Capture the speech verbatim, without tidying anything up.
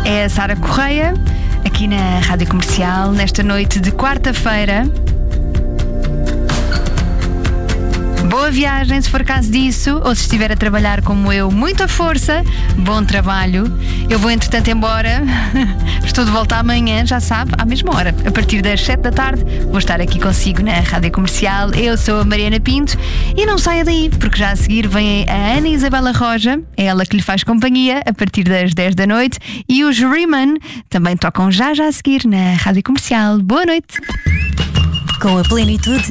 é a Sara Correia, aqui na Rádio Comercial, nesta noite de quarta-feira. Boa viagem, se for caso disso, ou se estiver a trabalhar como eu, muita força, bom trabalho. Eu vou, entretanto, embora. Estou de volta amanhã, já sabe, à mesma hora, a partir das sete da tarde. Vou estar aqui consigo na Rádio Comercial. Eu sou a Mariana Pinto e não saia daí, porque já a seguir vem a Ana Isabela Roja, é ela que lhe faz companhia, a partir das dez da noite, e os Riemann também tocam já já a seguir na Rádio Comercial. Boa noite! Com a plenitude